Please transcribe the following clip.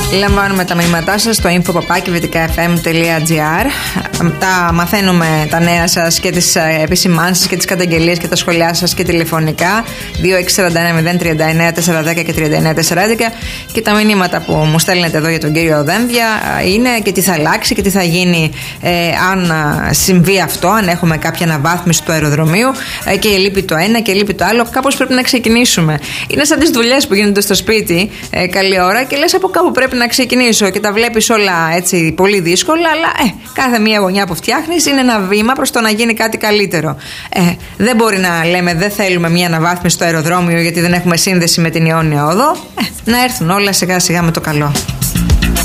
Λαμβάνουμε τα μηνύματά σας στο info@vtk.fm.gr. Τα μαθαίνουμε τα νέα σας και τις επισημάνσεις και τις καταγγελίες και τα σχολιά σας και τηλεφωνικά 2649-039-410 και 39-411. Και τα μηνύματα που μου στέλνετε εδώ για τον κύριο Δένδια είναι και τι θα αλλάξει και τι θα γίνει αν συμβεί αυτό, αν έχουμε κάποια αναβάθμιση του αεροδρομίου και λείπει το ένα και λείπει το άλλο. Κάπως πρέπει να ξεκινήσουμε. Είναι σαν τις δουλειές που γίνονται στο σπίτι καλή ώρα και λες από κάπου πρέπει να ξεκινήσω και τα βλέπεις όλα έτσι πολύ δύσκολα, αλλά κάθε μία γωνιά που φτιάχνεις είναι ένα βήμα προς το να γίνει κάτι καλύτερο. Δεν μπορεί να λέμε δεν θέλουμε μία αναβάθμιση στο αεροδρόμιο γιατί δεν έχουμε σύνδεση με την Ιόνια Οδό. Να έρθουν όλα σιγά σιγά με το καλό.